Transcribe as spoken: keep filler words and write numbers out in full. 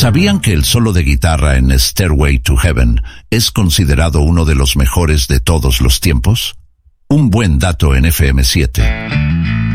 ¿Sabían que el solo de guitarra en Stairway to Heaven es considerado uno de los mejores de todos los tiempos? Un buen dato en F M siete.